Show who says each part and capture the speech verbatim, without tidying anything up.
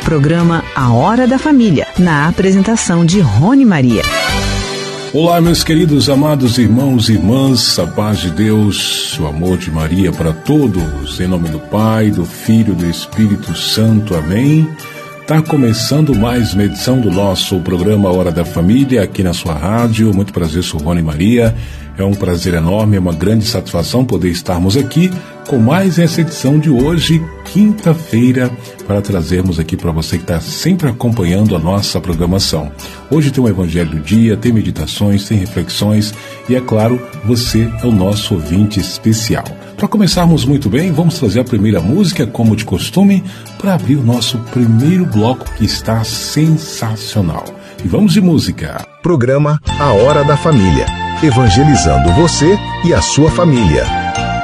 Speaker 1: programa A Hora da Família, na apresentação de Rony Maria.
Speaker 2: Olá, meus queridos, amados irmãos e irmãs, a paz de Deus, o amor de Maria para todos, em nome do Pai, do Filho e do Espírito Santo, amém. Está começando mais uma edição do nosso programa A Hora da Família, aqui na sua rádio. Muito prazer, sou Rony Maria. É um prazer enorme, é uma grande satisfação poder estarmos aqui com mais essa edição de hoje, quinta-feira, para trazermos aqui para você que está sempre acompanhando a nossa programação. Hoje tem um Evangelho do Dia, tem meditações, tem reflexões e, é claro, você é o nosso ouvinte especial. Para começarmos muito bem, vamos trazer a primeira música, como de costume, para abrir o nosso primeiro bloco, que está sensacional. E vamos de música.
Speaker 3: Programa A Hora da Família. Evangelizando você e a sua família.